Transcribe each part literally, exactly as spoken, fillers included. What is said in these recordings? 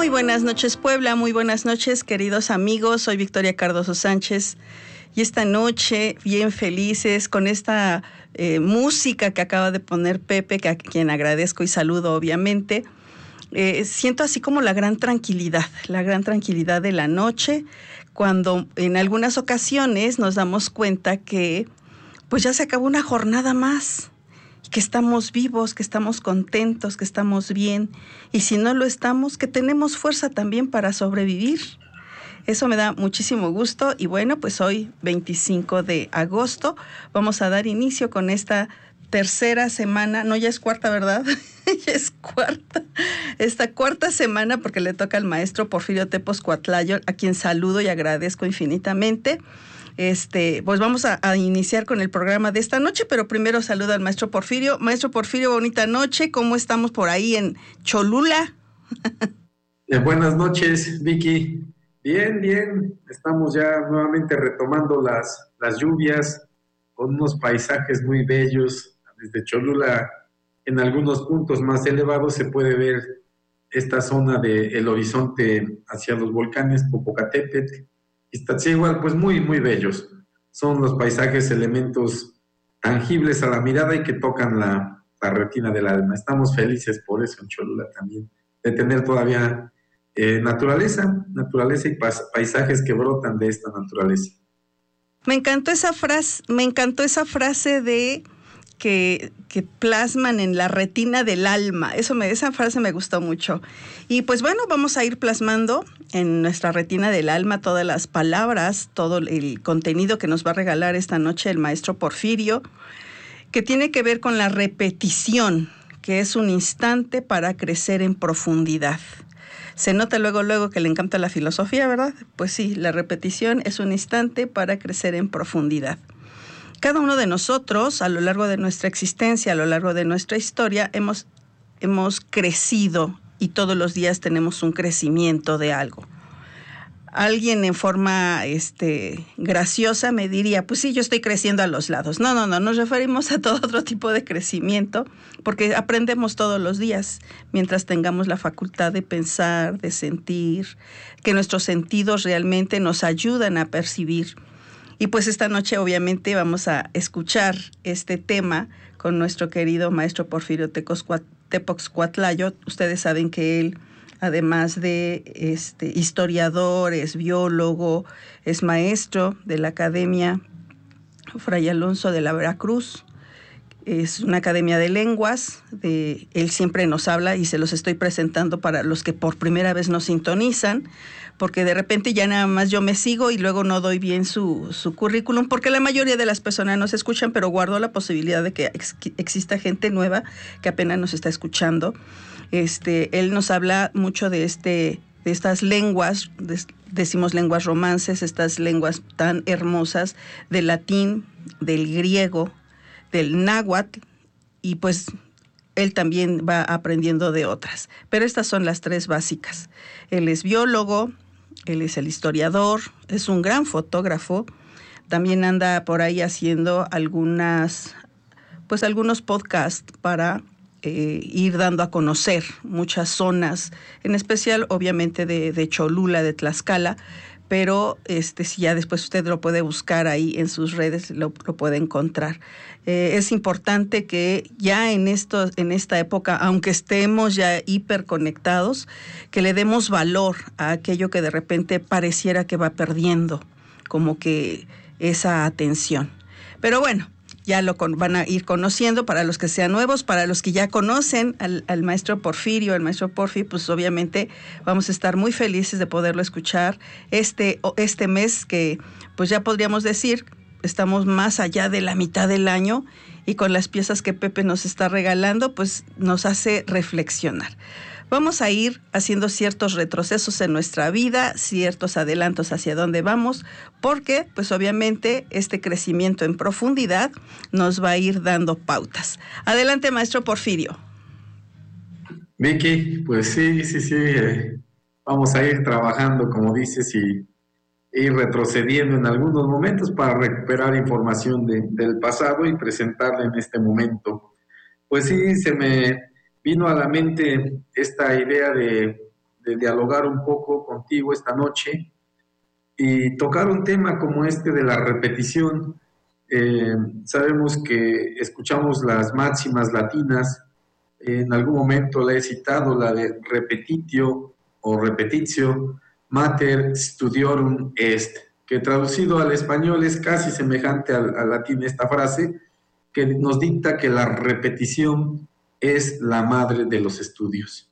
Muy buenas noches, Puebla, muy buenas noches, queridos amigos. Soy Victoria Cardoso Sánchez y esta noche, bien felices con esta eh, música que acaba de poner Pepe, que a quien agradezco y saludo obviamente, eh, siento así como la gran tranquilidad, la gran tranquilidad de la noche, cuando en algunas ocasiones nos damos cuenta que pues ya se acabó una jornada más, que estamos vivos, que estamos contentos, que estamos bien, y si no lo estamos, que tenemos fuerza también para sobrevivir. Eso me da muchísimo gusto y bueno, pues hoy, veinticinco de agosto, vamos a dar inicio con esta tercera semana, no, ya es cuarta, ¿verdad? Ya es cuarta, esta cuarta semana porque le toca al maestro Porfirio Tepos Cuatlayo, a quien saludo y agradezco infinitamente. Este, pues vamos a, a iniciar con el programa de esta noche, pero primero saludo al maestro Porfirio. Maestro Porfirio, bonita noche, ¿cómo estamos por ahí en Cholula? Eh, buenas noches, Vicky. Bien, bien, estamos ya nuevamente retomando las, las lluvias con unos paisajes muy bellos. Desde Cholula, en algunos puntos más elevados, se puede ver esta zona del horizonte hacia los volcanes Popocatépetl, Iztaccíhuatl, pues muy, muy bellos. Son los paisajes, elementos tangibles a la mirada y que tocan la, la retina del alma. Estamos felices por eso en Cholula también, de tener todavía eh, naturaleza, naturaleza y pas, paisajes que brotan de esta naturaleza. Me encantó esa frase, me encantó esa frase de que, que plasman en la retina del alma. Eso me, esa frase me gustó mucho. Y pues bueno, vamos a ir plasmando en nuestra retina del alma todas las palabras, todo el contenido que nos va a regalar esta noche el maestro Porfirio, que tiene que ver con la repetición, que es un instante para crecer en profundidad. Se nota luego, luego que le encanta la filosofía, ¿verdad? Pues sí, la repetición es un instante para crecer en profundidad. Cada uno de nosotros, a lo largo de nuestra existencia, a lo largo de nuestra historia, hemos, hemos crecido y todos los días tenemos un crecimiento de algo. Alguien en forma este, graciosa me diría, pues sí, yo estoy creciendo a los lados. No, no, no, nos referimos a todo otro tipo de crecimiento, porque aprendemos todos los días, mientras tengamos la facultad de pensar, de sentir, que nuestros sentidos realmente nos ayudan a percibir. Y pues esta noche obviamente vamos a escuchar este tema con nuestro querido maestro Porfirio Tepos Cuatlayo. Ustedes saben que él, además de este, historiador, es biólogo, es maestro de la Academia Fray Alonso de la Veracruz. Es una academia de lenguas, de, él siempre nos habla y se los estoy presentando para los que por primera vez nos sintonizan, porque de repente ya nada más yo me sigo y luego no doy bien su, su currículum, porque la mayoría de las personas nos escuchan, pero guardo la posibilidad de que ex, exista gente nueva que apenas nos está escuchando. Este, él nos habla mucho de, este, de estas lenguas, de, decimos lenguas romances, estas lenguas tan hermosas del latín, del griego, del náhuatl, y pues él también va aprendiendo de otras. Pero estas son las tres básicas. Él es biólogo, él es el historiador, es un gran fotógrafo, también anda por ahí haciendo algunas, pues algunos podcasts para eh, ir dando a conocer muchas zonas, en especial obviamente de, de Cholula, de Tlaxcala, pero este, si ya después usted lo puede buscar ahí en sus redes, lo, lo puede encontrar. Eh, es importante que ya en, esto, en esta época, aunque estemos ya hiperconectados, que le demos valor a aquello que de repente pareciera que va perdiendo, como que esa atención. Pero bueno, ya lo con, van a ir conociendo para los que sean nuevos, para los que ya conocen al, al maestro Porfirio, al maestro Porfi, pues obviamente vamos a estar muy felices de poderlo escuchar este, este mes que pues ya podríamos decir, estamos más allá de la mitad del año y con las piezas que Pepe nos está regalando, pues nos hace reflexionar. Vamos a ir haciendo ciertos retrocesos en nuestra vida, ciertos adelantos hacia dónde vamos, porque pues obviamente este crecimiento en profundidad nos va a ir dando pautas. Adelante, maestro Porfirio. Vicky, pues sí, sí, sí, eh, vamos a ir trabajando, como dices, y ir retrocediendo en algunos momentos para recuperar información de, del pasado y presentarla en este momento. Pues sí, se me vino a la mente esta idea de, de dialogar un poco contigo esta noche y tocar un tema como este de la repetición. Eh, sabemos que escuchamos las máximas latinas, en algún momento la he citado, la de repetitio o repetitio, mater studiorum est, que traducido al español es casi semejante al, al latín esta frase, que nos dicta que la repetición es la madre de los estudios.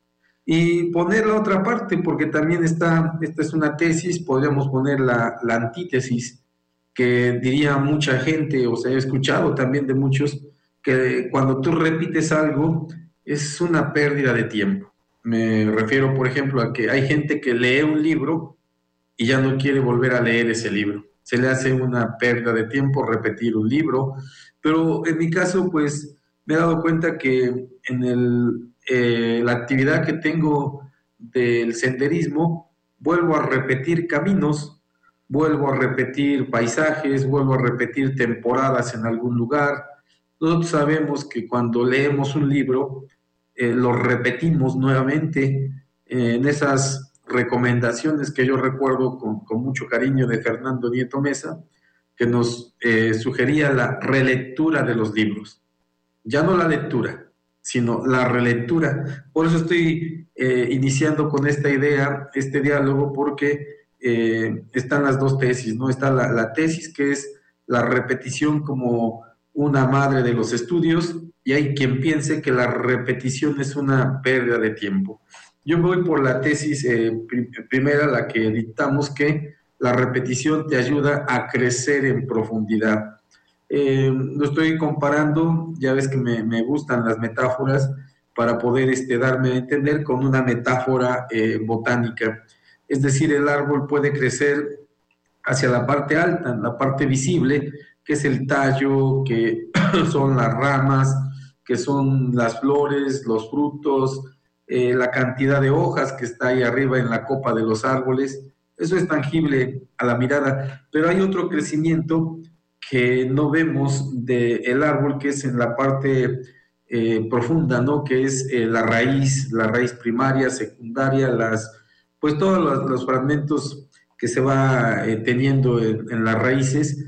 Y poner la otra parte, porque también está, esta es una tesis, podríamos poner la, la antítesis, que diría mucha gente, o sea, he escuchado también de muchos, que cuando tú repites algo, es una pérdida de tiempo. Me refiero, por ejemplo, a que hay gente que lee un libro y ya no quiere volver a leer ese libro. Se le hace una pérdida de tiempo repetir un libro, pero en mi caso, pues, me he dado cuenta que en el, eh, la actividad que tengo del senderismo, vuelvo a repetir caminos, vuelvo a repetir paisajes, vuelvo a repetir temporadas en algún lugar. Nosotros sabemos que cuando leemos un libro, eh, lo repetimos nuevamente. Eh, en esas recomendaciones que yo recuerdo con, con mucho cariño de Fernando Nieto Mesa, que nos eh, sugería la relectura de los libros. Ya no la lectura, sino la relectura. Por eso estoy eh, iniciando con esta idea, este diálogo, porque eh, están las dos tesis, ¿no? Está la, la tesis que es la repetición como una madre de los estudios, y hay quien piense que la repetición es una pérdida de tiempo. Yo voy por la tesis eh, pr- primera, la que dictamos, que la repetición te ayuda a crecer en profundidad. Eh, lo estoy comparando, ya ves que me, me gustan las metáforas, para poder este, darme a entender con una metáfora eh, botánica. Es decir, el árbol puede crecer hacia la parte alta, la parte visible, que es el tallo, que son las ramas, que son las flores, los frutos, eh, la cantidad de hojas que está ahí arriba en la copa de los árboles. Eso es tangible a la mirada, pero hay otro crecimiento que no vemos del árbol, que es en la parte eh, profunda, ¿no? Que es eh, la raíz, la raíz primaria, secundaria, las, pues todos los, los fragmentos que se va eh, teniendo en, en las raíces,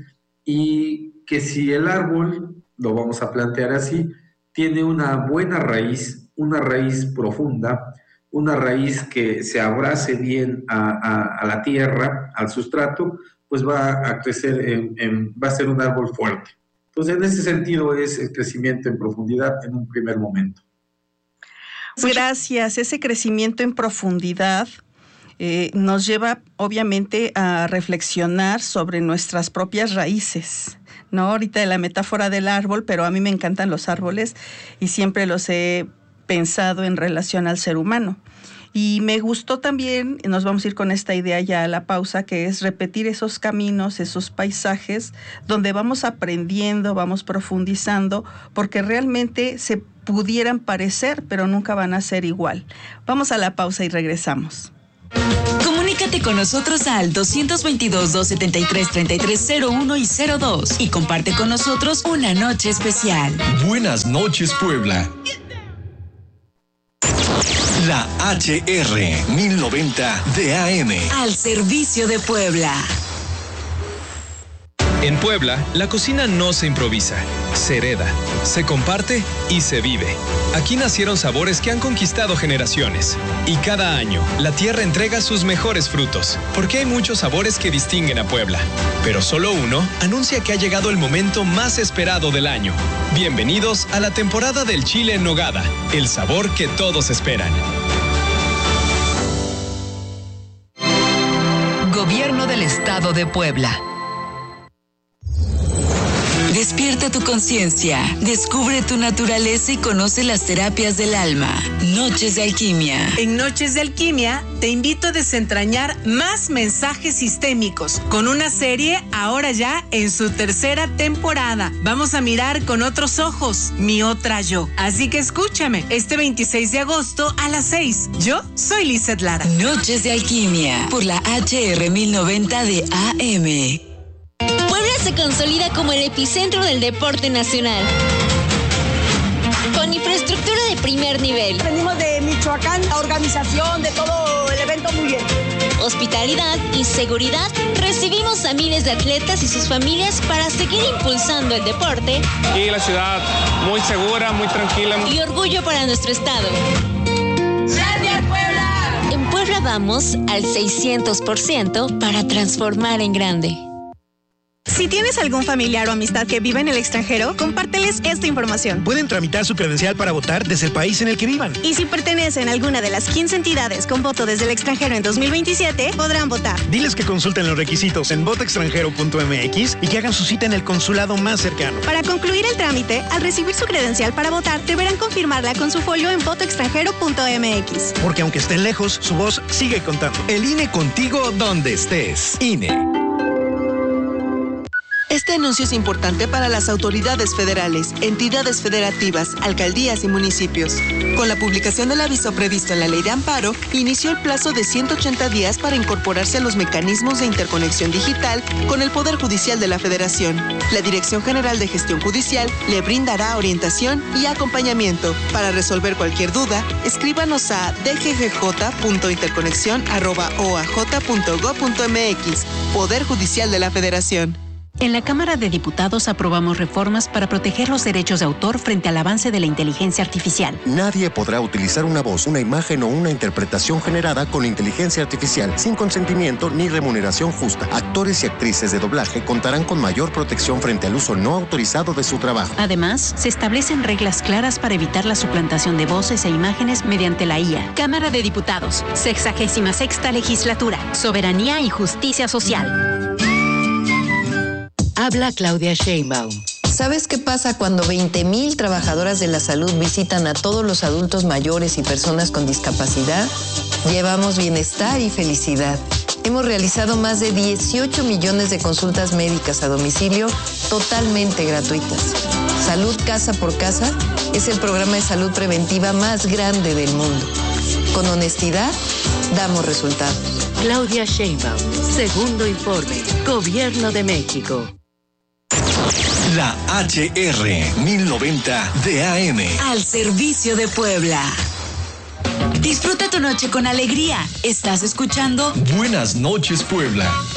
y que si el árbol, lo vamos a plantear así, tiene una buena raíz, una raíz profunda, una raíz que se abrace bien a, a, a la tierra, al sustrato, pues va a crecer, en, en, va a ser un árbol fuerte. Entonces, en ese sentido es el crecimiento en profundidad en un primer momento. Gracias. Ese crecimiento en profundidad eh, nos lleva, obviamente, a reflexionar sobre nuestras propias raíces, ¿no? Ahorita la metáfora del árbol, pero a mí me encantan los árboles y siempre los he pensado en relación al ser humano. Y me gustó también, nos vamos a ir con esta idea ya a la pausa, que es repetir esos caminos, esos paisajes, donde vamos aprendiendo, vamos profundizando, porque realmente se pudieran parecer, pero nunca van a ser igual. Vamos a la pausa y regresamos. Comunícate con nosotros al dos dos dos, dos siete tres, tres tres cero uno y cero dos y comparte con nosotros una noche especial. Buenas noches, Puebla. La H R mil noventa de A M. Al servicio de Puebla. En Puebla, la cocina no se improvisa, se hereda, se comparte y se vive. Aquí nacieron sabores que han conquistado generaciones. Y cada año, la tierra entrega sus mejores frutos, porque hay muchos sabores que distinguen a Puebla. Pero solo uno anuncia que ha llegado el momento más esperado del año. Bienvenidos a la temporada del chile en nogada, el sabor que todos esperan. Gobierno del Estado de Puebla. Despierta tu conciencia, descubre tu naturaleza y conoce las terapias del alma. Noches de Alquimia. En Noches de Alquimia te invito a desentrañar más mensajes sistémicos con una serie ahora ya en su tercera temporada. Vamos a mirar con otros ojos, mi otra yo. Así que escúchame este veintiséis de agosto a las seis. Yo soy Lizeth Lara. Noches de Alquimia por la H R mil noventa de A M. Puebla se consolida como el epicentro del deporte nacional, con infraestructura de primer nivel. Venimos de Michoacán, la organización de todo el hospitalidad y seguridad, recibimos a miles de atletas y sus familias para seguir impulsando el deporte. Y la ciudad muy segura, muy tranquila. Y orgullo para nuestro estado. ¡Gracias, Puebla! En Puebla vamos al seiscientos por ciento para transformar en grande. Si tienes algún familiar o amistad que vive en el extranjero, compárteles esta información. Pueden tramitar su credencial para votar desde el país en el que vivan. Y si pertenecen a alguna de las quince entidades con voto desde el extranjero en dos mil veintisiete, podrán votar. Diles que consulten los requisitos en voto extranjero punto m x y que hagan su cita en el consulado más cercano. Para concluir el trámite, al recibir su credencial para votar, deberán confirmarla con su folio en voto extranjero punto m x. Porque aunque estén lejos, su voz sigue contando. El I N E contigo donde estés. I N E. Este anuncio es importante para las autoridades federales, entidades federativas, alcaldías y municipios. Con la publicación del aviso previsto en la Ley de Amparo, inició el plazo de ciento ochenta días para incorporarse a los mecanismos de interconexión digital con el Poder Judicial de la Federación. La Dirección General de Gestión Judicial le brindará orientación y acompañamiento. Para resolver cualquier duda, escríbanos a d g g j punto interconexión arroba o a j punto gob punto m x. Poder Judicial de la Federación. En la Cámara de Diputados aprobamos reformas para proteger los derechos de autor frente al avance de la inteligencia artificial. Nadie podrá utilizar una voz, una imagen o una interpretación generada con inteligencia artificial sin consentimiento ni remuneración justa. Actores y actrices de doblaje contarán con mayor protección frente al uso no autorizado de su trabajo. Además, se establecen reglas claras para evitar la suplantación de voces e imágenes mediante la I A. Cámara de Diputados, sexagésima sexta legislatura. Soberanía y justicia social. Habla Claudia Sheinbaum. ¿Sabes qué pasa cuando veinte mil trabajadoras de la salud visitan a todos los adultos mayores y personas con discapacidad? Llevamos bienestar y felicidad. Hemos realizado más de dieciocho millones de consultas médicas a domicilio totalmente gratuitas. Salud Casa por Casa es el programa de salud preventiva más grande del mundo. Con honestidad, damos resultados. Claudia Sheinbaum, segundo informe, Gobierno de México. La H R mil noventa de A M. Al servicio de Puebla. Disfruta tu noche con alegría. Estás escuchando Buenas noches, Puebla.